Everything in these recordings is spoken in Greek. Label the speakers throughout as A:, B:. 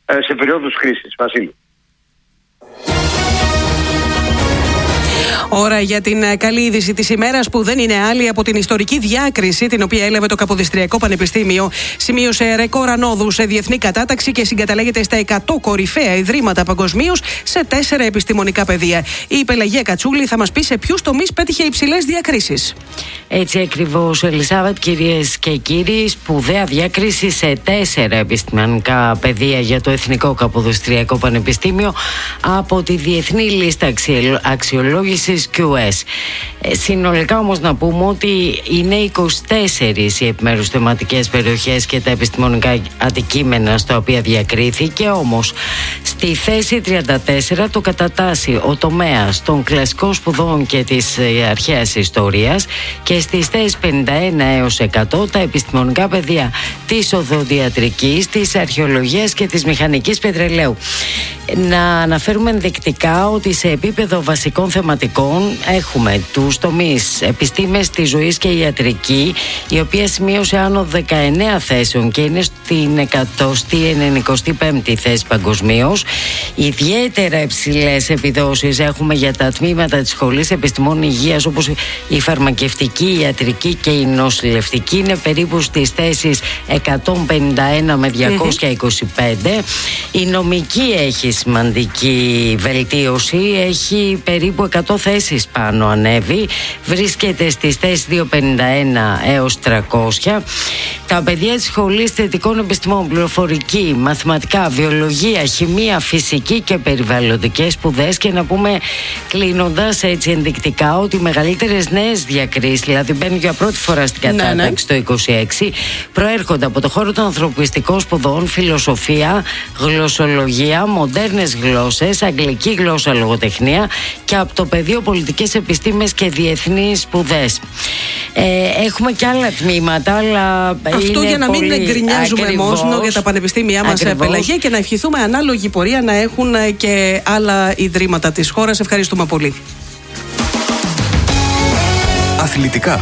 A: σε περίοδους κρίσης. Βασίλη.
B: Ώρα για την καλή είδηση της ημέρας, που δεν είναι άλλη από την ιστορική διάκριση την οποία έλαβε το Καποδιστριακό Πανεπιστήμιο. Σημείωσε ρεκόρ ανόδου σε διεθνή κατάταξη και συγκαταλέγεται στα 100 κορυφαία ιδρύματα παγκοσμίως σε 4 επιστημονικά πεδία. Η Πελαγία Κατσούλη θα μας πει σε ποιους τομείς πέτυχε υψηλές διακρίσεις.
C: Έτσι ακριβώς, Ελισάβετ, κυρίες και κύριοι, σπουδαία διάκριση σε 4 επιστημονικά πεδία για το Εθνικό Καποδιστριακό Πανεπιστήμιο από τη Διεθνή Λίστα Αξιολόγησης QS. Συνολικά όμως να πούμε ότι είναι 24 οι επιμέρους θεματικές περιοχές και τα επιστημονικά αντικείμενα στα οποία διακρίθηκε, όμως στη θέση 34 το κατατάσσει ο τομέας των κλασικών σπουδών και της αρχαίας ιστορίας και στις θέσεις 51 έως 100 τα επιστημονικά πεδία της οδοντιατρικής, της αρχαιολογίας και της μηχανικής πετρελαίου. Να αναφέρουμε ενδεικτικά ότι σε επίπεδο βασικών θεματικών έχουμε τους τομείς επιστήμες της ζωής και ιατρική, η οποία σημείωσε άνω 19 θέσεων και είναι στην 195η θέση παγκοσμίως. Ιδιαίτερα υψηλές επιδόσεις έχουμε για τα τμήματα της Σχολής Επιστημών Υγείας, όπως η φαρμακευτική, η ιατρική και η νοσηλευτική, είναι περίπου στις θέσεις 151 με 225. Η νομική έχει σημαντική βελτίωση, έχει περίπου 100 θέσεις πάνω ανέβει, βρίσκεται στις θέσεις 251 έως 300. Τα παιδιά της Σχολής Θετικών Επιστημών, πληροφορική, μαθηματικά, βιολογία, χημεία, φυσική και περιβαλλοντικές σπουδές. Και να πούμε κλείνοντας έτσι ενδεικτικά ότι οι μεγαλύτερες νέες διακρίσεις, δηλαδή μπαίνουν για πρώτη φορά στην κατάταξη το 26, προέρχονται από το χώρο των ανθρωπιστικών σπουδών, φιλοσοφία, γλωσσολογία, μοντέρνες γλώσσες, αγγλική γλώσσα, λογοτεχνία και από το πεδίο πολιτικές επιστήμες και διεθνείς σπουδές. Έχουμε και άλλα τμήματα, αλλά
B: αυτό
C: είναι
B: για να
C: πολύ...
B: μην γκρινιάζουμε μόνο για τα πανεπιστήμια μας, Πελαγία, και να ευχηθούμε ανάλογη πορεία να έχουν και άλλα ιδρύματα της χώρας. Ευχαριστούμε πολύ.
D: Αθλητικά.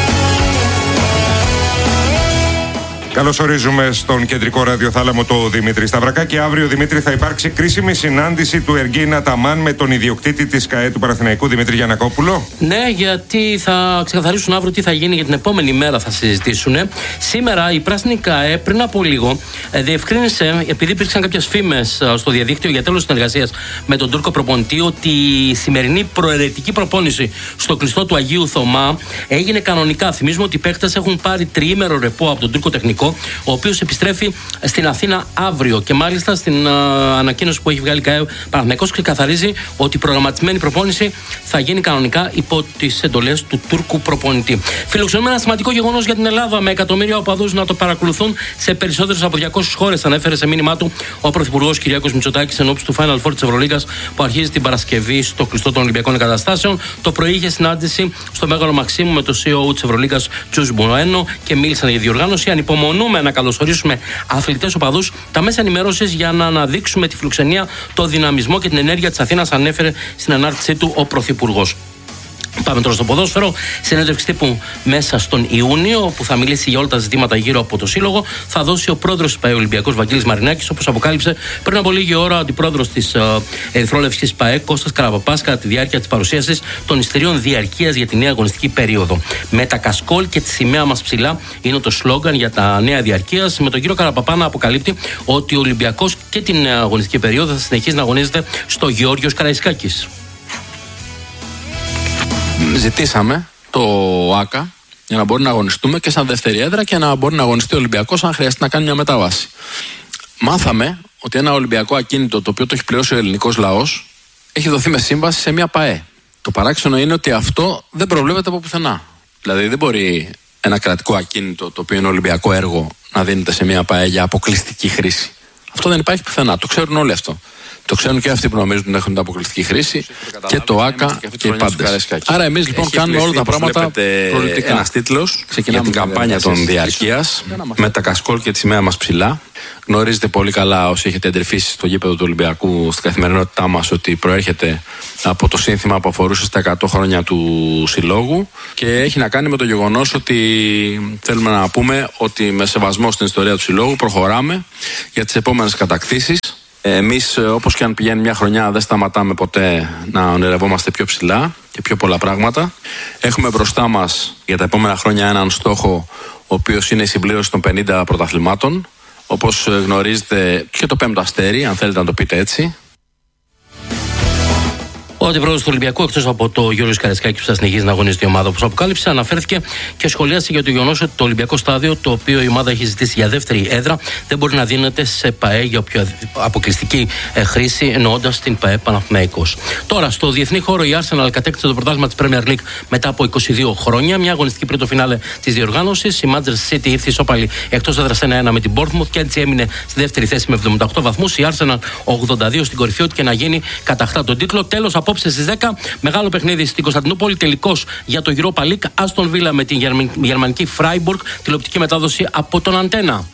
D: Καλωσορίζουμε στον κεντρικό ραδιοθάλαμο το Δημήτρη Σταυρακάκη. Αύριο, Δημήτρη, θα υπάρξει κρίσιμη συνάντηση του Εργίνα Ταμάν με τον ιδιοκτήτη της ΚΑΕ του Παναθηναϊκού, Δημήτρη Γιαννακόπουλο.
E: Ναι, γιατί θα ξεκαθαρίσουν αύριο τι θα γίνει για την επόμενη μέρα, θα συζητήσουν. Σήμερα η πράσινη ΚΑΕ πριν από λίγο διευκρίνησε, επειδή υπήρξαν κάποιες φήμες στο διαδίκτυο για τέλος συνεργασίας με τον Τούρκο προπονητή, ότι η σημερινή προαιρετική προπόνηση στο κλειστό του Αγίου Θωμά έγινε κανονικά. Θυμίζουμε ότι οι παίκτες έχουν πάρει τριήμερο ρεπό από τον Τούρκο τεχνικό, ο οποίος επιστρέφει στην Αθήνα αύριο. Και μάλιστα στην ανακοίνωση που έχει βγάλει η ΚΑΕ Παναθηναϊκός ξεκαθαρίζει ότι η προγραμματισμένη προπόνηση θα γίνει κανονικά υπό τις εντολές του Τούρκου προπονητή. Φιλοξενούμε ένα σημαντικό γεγονός για την Ελλάδα, με εκατομμύρια οπαδούς να το παρακολουθούν σε περισσότερες από 200 χώρες, ανέφερε σε μήνυμά του ο Πρωθυπουργός Κυριάκος Μητσοτάκης ενόψει του Final Four της Ευρωλίγκας που αρχίζει την Παρασκευή στο κλειστό των Ολυμπιακών Εγκαταστάσεων. Το πρωί είχε συνάντηση στο Μέγαρο Μαξίμου με το CEO της Ευρωλίγκας Τζος Μπουνουένο και μίλησαν για διοργάνωση. Ανυπομονούμε να καλωσορίσουμε αθλητές οπαδούς, τα μέσα ενημέρωσης, για να αναδείξουμε τη φιλοξενία, το δυναμισμό και την ενέργεια της Αθήνας, ανέφερε στην ανάρτησή του ο Πρωθυπουργός. Πάμε τώρα στο ποδόσφαιρο. Συνέντευξη τύπου μέσα στον Ιούνιο, που θα μιλήσει για όλα τα ζητήματα γύρω από το σύλλογο, θα δώσει ο πρόεδρος της ΠΑΕ Ολυμπιακός Βαγγέλης Μαρινάκης, όπως αποκάλυψε πριν από λίγη ώρα ο αντιπρόεδρος της Ερυθρόλευκης ΠΑΕ Κώστας Καραπαπάς, κατά τη διάρκεια της παρουσίασης των εισιτηρίων διαρκείας για τη νέα αγωνιστική περίοδο. Με τα κασκόλ και τη σημαία μας ψηλά είναι το σλόγγαν για τα νέα διαρκείας. Με τον κύριο Καραπαπά να αποκαλύπτει ότι ο Ολυμπιακός και την νέα αγωνιστική περίοδο θα συνεχίσει να αγωνίζεται στο Γεώργιος Καραϊσκάκης.
F: Ζητήσαμε το ΆΚΑ για να μπορεί να αγωνιστούμε και σαν δεύτερη έδρα και να μπορεί να αγωνιστεί ο Ολυμπιακός αν χρειαστεί να κάνει μια μετάβαση. Μάθαμε ότι ένα Ολυμπιακό ακίνητο, το οποίο το έχει πληρώσει ο ελληνικός λαός, έχει δοθεί με σύμβαση σε μια ΠΑΕ. Το παράξενο είναι ότι αυτό δεν προβλέπεται από πουθενά. Δηλαδή δεν μπορεί ένα κρατικό ακίνητο, το οποίο είναι Ολυμπιακό έργο, να δίνεται σε μια ΠΑΕ για αποκλειστική χρήση. Αυτό δεν υπάρχει πουθενά. Το ξέρουν όλοι αυτό. Το ξέρουν και αυτοί που νομίζουν ότι έχουν την αποκλειστική χρήση, και το ΆΚΑ και οι πάντες. Άρα εμείς λοιπόν κάνουμε όλα τα πράγματα προληπτικά.
G: Ένας τίτλος για την καμπάνια των διαρκείας, με τα κασκόλ και τη σημαία μας ψηλά. Γνωρίζετε πολύ καλά, όσοι έχετε εντρυφήσει στο γήπεδο του Ολυμπιακού, στην καθημερινότητά μας, ότι προέρχεται από το σύνθημα που αφορούσε στα 100 χρόνια του συλλόγου και έχει να κάνει με το γεγονός ότι θέλουμε να πούμε ότι με σεβασμό στην ιστορία του συλλόγου προχωράμε για τις επόμενες κατακτήσεις. Εμείς, όπως και αν πηγαίνει μια χρονιά, δεν σταματάμε ποτέ να ονειρευόμαστε πιο ψηλά και πιο πολλά πράγματα. Έχουμε μπροστά μας για τα επόμενα χρόνια έναν στόχο, ο οποίος είναι η συμπλήρωση των 50 πρωταθλημάτων. Όπως γνωρίζετε, και το 5ο αστέρι, αν θέλετε να το πείτε έτσι.
E: Ο αντιπρόεδρος του Ολυμπιακού, εκτός από το Γιώργο Καραϊσκάκη που θα συνεχίζει να αγωνίζεται η ομάδα όπως αποκάλυψε, αναφέρθηκε και σχολίασε για το γεγονός ότι το Ολυμπιακό στάδιο, το οποίο η ομάδα έχει ζητήσει για δεύτερη έδρα, δεν μπορεί να δίνεται σε ΠΑΕ για όποια αποκλειστική χρήση, εννοώντας την ΠΑΕ Παναθηναϊκός. Τώρα, στο διεθνή χώρο, η Arsenal κατέκτησε το πρωτάθλημα της Premier League μετά από 22 χρόνια. Μια αγωνιστική πριν το φινάλε της διοργάνωσης. Η Manchester City ήρθε ισόπαλη εκτός έδρας 1-1 με την Bournemouth και έτσι έμεινε στη δεύτερη θέση με 78 βαθμούς. Η Arsenal 82 στην κορυφή, ό,τι και να γίνει κατακτά τον τίτλο. Τέλος, απόψε στις 10, μεγάλο παιχνίδι στην Κωνσταντινούπολη. Τελικός για το Europa League. Aston Villa με την γερμανική Freiburg. Τηλεοπτική μετάδοση από τον Αντένα.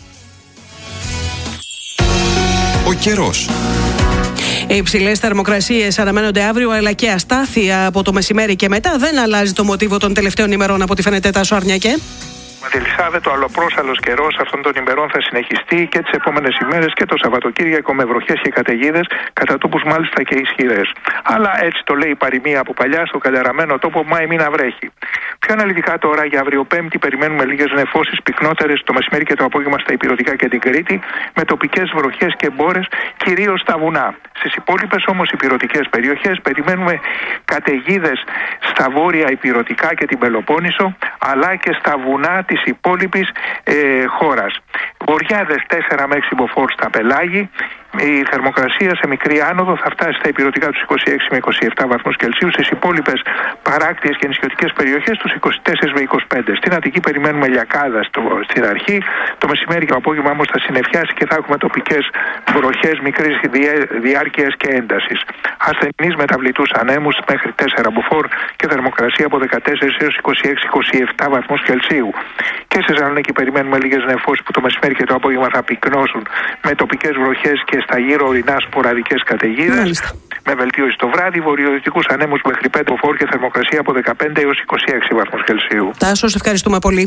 H: Ο καιρός.
B: Οι υψηλές θερμοκρασίες αναμένονται αύριο, αλλά και αστάθεια από το μεσημέρι και μετά. Δεν αλλάζει το μοτίβο των τελευταίων ημερών, από ό,τι φαίνεται, Τάσο Αρνιακέ.
I: Ελισάβετο, αλλοπρόσαλος καιρός αυτών των ημερών θα συνεχιστεί και τις επόμενες ημέρες και το Σαββατοκύριακο με βροχές και καταιγίδες, κατά τόπους μάλιστα και ισχυρές. Αλλά έτσι το λέει η παροιμία από παλιά, στο καλιαραμένο τόπο Μάη μήνα βρέχει. Πιο αναλυτικά τώρα, για αύριο Πέμπτη περιμένουμε λίγες νεφώσεις πυκνότερες το μεσημέρι και το απόγευμα στα Ηπειρωτικά και την Κρήτη, με τοπικές βροχές και μπόρες κυρίως στα βουνά. Στις υπόλοιπες όμως ηπειρωτικές περιοχές περιμένουμε καταιγίδες στα βόρεια Ηπειρωτικά και την Πελοπόννησο, αλλά και στα βουνά της υπόλοιπης χώρας. Βοριάδες 4 με 6 μποφόρ στα Πελάγη. Η θερμοκρασία σε μικρή άνοδο θα φτάσει στα ηπειρωτικά τους 26 με 27 βαθμούς Κελσίου, στις υπόλοιπες παράκτιες και νησιωτικές περιοχές τους 24 με 25. Στην Αττική περιμένουμε λιακάδα στην αρχή, το μεσημέρι και το απόγευμα όμως θα συννεφιάσει και θα έχουμε τοπικές βροχές μικρής διάρκειας και έντασης. Ασθενείς μεταβλητούς ανέμους μέχρι 4 μποφόρ και θερμοκρασία από 14 έως 26-27 βαθμούς Κελσίου. Και σε Θεσσαλονίκη περιμένουμε λίγες νεφώσεις που το μεσημέρι και το απόγευμα θα πυκνώσουν με τοπικές βροχές και στα γύρω ορεινά σποραδικές καταιγίδες. Με βελτίωση το βράδυ, βορειοδυτικούς ανέμους μέχρι 5 μποφόρ και θερμοκρασία από 15 έως 26 βαθμούς Κελσίου.
B: Τάσο, ευχαριστούμε πολύ.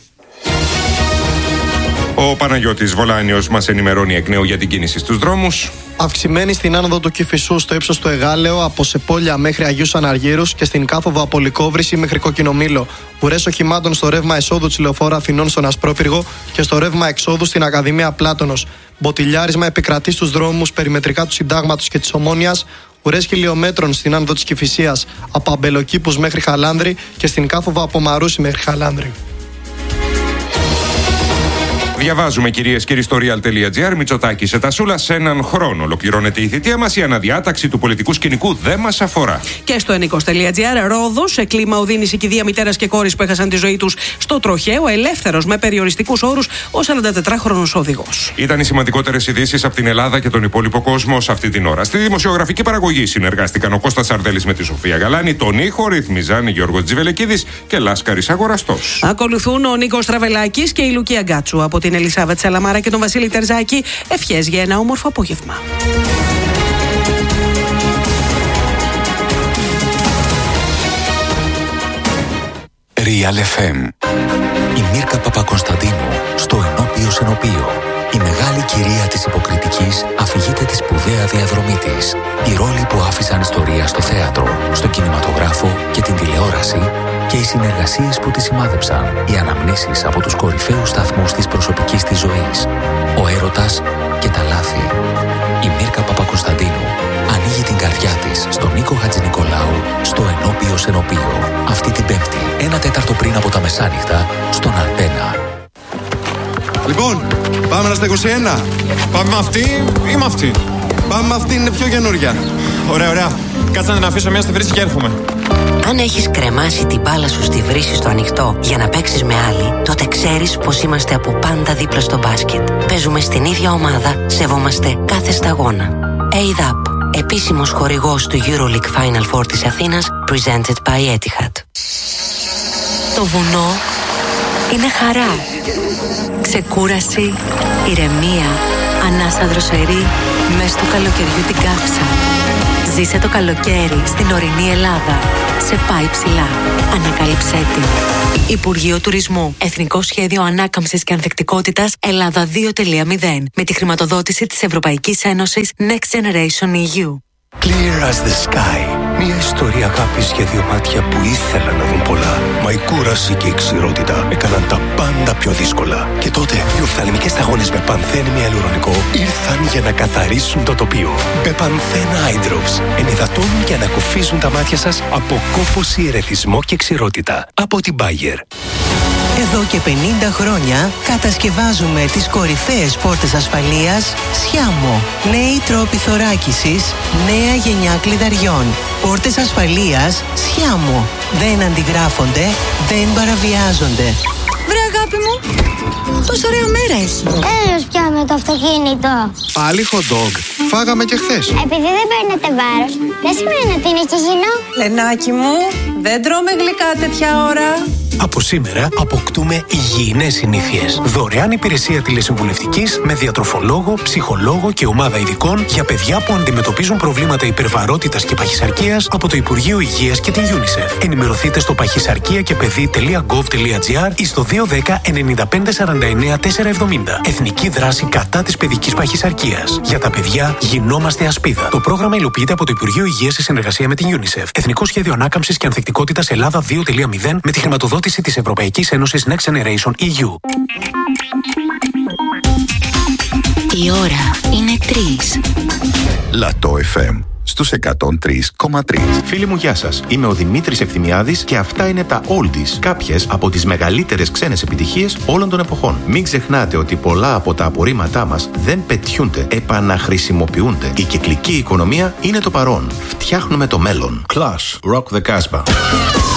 D: Ο Παναγιώτης Βολάνιος μας ενημερώνει εκ νέου για την κίνηση στους δρόμους.
J: Αυξημένη στην άνοδο του Κηφισού στο ύψος του Εγάλεο, από Σεπόλια μέχρι Αγίους Αναργύρους και στην κάθοδο από Λυκόβρηση μέχρι Κοκκινομήλο. Ουρές οχημάτων στο ρεύμα εσόδου της λεωφόρου Αθηνών στον Ασπρόπυργο και στο ρεύμα εξόδου στην Ακαδημία Πλάτωνος. Μποτιλιάρισμα επικρατεί στους δρόμους περιμετρικά του Συντάγματος και της Ομόνοιας. Ουρές χιλιόμετρων στην άνοδο της Κηφισίας από Αμπελοκήπους μέχρι Χαλάνδρη και στην κάθοδο από Μαρούσι μέχρι Χαλάνδρη.
D: Διαβάζουμε, κυρίες και κύριοι, στο real.gr. Μητσοτάκης σε Τασούλα, σε έναν χρόνο ολοκληρώνεται η θητεία μας. Η αναδιάταξη του πολιτικού σκηνικού δεν μας αφορά.
B: Και στο ενίκος.gr. Ρόδος, σε κλίμα οδύνης η κηδεία μητέρας και κόρης που έχασαν τη ζωή τους στο τροχαίο, ελεύθερος με περιοριστικούς όρους ο 44χρονος οδηγός.
D: Ήταν οι σημαντικότερες ειδήσεις από την Ελλάδα και τον υπόλοιπο κόσμο σε αυτή την ώρα. Στη δημοσιογραφική παραγωγή συνεργάστηκαν ο Κώστας Σαρδέλης με τη Σοφία Γαλάνη, τον ήχο ρυθμιζάν Γιώργος Τζιβελεκίδης και Λάσκαρης Αγοραστός.
B: Ακολουθούν ο Νίκος Τραβελάκης και η Λουκία Γκάτσου. Από την Ελισάβετ Σαλαμάρα και τον Βασίλη Τερζάκη, ευχές για ένα όμορφο απόγευμα.
H: Real FM. Η Μίρκα Παπακωνσταντίνου στο Ενώπιος Ενωπείο. Η μεγάλη κυρία της υποκριτικής αφηγείται τη σπουδαία διαδρομή της. Οι ρόλοι που άφησαν ιστορία στο θέατρο, στο κινηματογράφο και την τηλεόραση και οι συνεργασίες που τη σημάδεψαν. Οι αναμνήσεις από τους κορυφαίους σταθμούς της προσωπικής της ζωής. Ο έρωτας και τα λάθη. Η Μίρκα Παπακωνσταντίνου ανοίγει την καρδιά της στον Νίκο Χατζηνικολάου στο Ενώπιος Ενωπείο. Αυτή την Πέμπτη, 1/4 πριν από τα μεσάνυχτα, στον Αντένα.
K: Λοιπόν, πάμε να στα 21. Πάμε με αυτή ή με αυτή? Πάμε με αυτή, είναι πιο καινούρια. Ωραία, ωραία. Κάτσε να την αφήσω μια στη βρύση και έρχομαι.
L: Αν έχεις κρεμάσει την μπάλα σου στη βρύση στο ανοιχτό για να παίξεις με άλλη, τότε ξέρεις πως είμαστε από πάντα δίπλα στο μπάσκετ. Παίζουμε στην ίδια ομάδα, σεβόμαστε κάθε σταγόνα. ADAP. επίσημος χορηγός του EuroLeague Final Four της Αθήνας, presented by Etihad.
M: Το βουνό είναι χαρά, ξεκούραση, ηρεμία, ανάσα δροσερή, μες του καλοκαιριού την καύσα. Ζήσε το καλοκαίρι στην ορεινή Ελλάδα. Σε πάει ψηλά. Ανακάλυψέ την. Υπουργείο Τουρισμού. Εθνικό Σχέδιο Ανάκαμψης και Ανθεκτικότητας Ελλάδα 2.0. Με τη χρηματοδότηση της Ευρωπαϊκής Ένωσης Next Generation EU.
N: Clear as the sky. Μια ιστορία αγάπης για δύο μάτια που ήθελαν να δουν πολλά. Μα η κούραση και η ξηρότητα έκαναν τα πάντα πιο δύσκολα. Και τότε οι οφθαλμικές σταγόνες με πανθένη ιαλουρονικό ήρθαν για να καθαρίσουν το τοπίο. Μπεπανθέν Eye Drops ενυδατώνουν και ανακουφίζουν τα μάτια σας από κόπωση, ερεθισμό και ξηρότητα. Από την Bayer.
O: Εδώ και 50 χρόνια κατασκευάζουμε τις κορυφαίες πόρτες ασφαλείας Sciamo. Νέοι τρόποι θωράκισης, νέα γενιά κλειδαριών. Πόρτες ασφαλείας Sciamo. Δεν αντιγράφονται, δεν παραβιάζονται.
P: Βρε αγάπη μου, τόσο ωραία μέρα έχει.
Q: Έλος πια με το αυτοκίνητο.
R: Πάλι hot dog. Φάγαμε και χθες.
Q: Επειδή δεν παίρνετε βάρος, δεν σημαίνει ότι είναι και υγιεινό.
P: Λενάκι μου, δεν τρώμε γλυκά τέτοια ώρα.
N: Από σήμερα αποκτούμε υγιεινές συνήθειες. Δωρεάν υπηρεσία τηλεσυμβουλευτικής με διατροφολόγο, ψυχολόγο και ομάδα ειδικών για παιδιά που αντιμετωπίζουν προβλήματα υπερβαρότητας και παχυσαρκίας από το Υπουργείο Υγείας και την UNICEF. Ενημερωθείτε στο παχυσαρκία-και-παιδί.gov.gr ή στο 210 95 49 470. Εθνική δράση κατά της παιδικής παχυσαρκίας. Για τα παιδιά γινόμαστε ασπίδα. Το πρόγραμμα υλοποιείται από το Υπουργείο Υγείας σε συνεργασία με την UNICEF. Εθνικό Σχέδιο Ανάκαμψης και Ανθεκτικότητας Ελλάδα 2.0 με τη χρηματοδότηση της Ευρωπαϊκής Ένωσης Next Generation EU.
M: Η ώρα είναι 3.
S: Λατό FM στους 103,3.
T: Φίλοι μου, γεια σας. Είμαι ο Δημήτρης Ευθυμιάδης και αυτά είναι τα Oldies, κάποιες από τις μεγαλύτερες ξένες επιτυχίες όλων των εποχών. Μην ξεχνάτε ότι πολλά από τα απορρίμματά μας δεν πετιούνται, επαναχρησιμοποιούνται. Η κυκλική οικονομία είναι το παρόν. Φτιάχνουμε το μέλλον. Clash, Rock the Casbah.